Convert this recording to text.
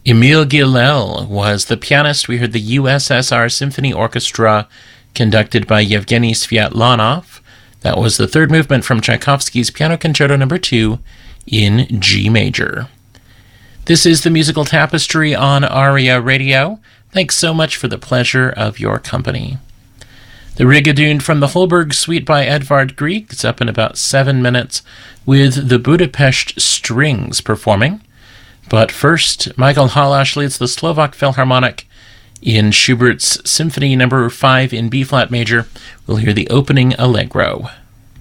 Emil Gilel was the pianist. We heard the USSR Symphony Orchestra, conducted by Yevgeny Sviatlanov. That was the third movement from Tchaikovsky's Piano Concerto No. 2 in G major. This is the Musical Tapestry on ARIA Radio. Thanks so much for the pleasure of your company. The Rigadoon from the Holberg Suite by Edvard Grieg is up in about 7 minutes with the Budapest Strings performing. But first, Michael Halász leads the Slovak Philharmonic in Schubert's Symphony No. 5 in B-flat major. We'll hear the opening allegro.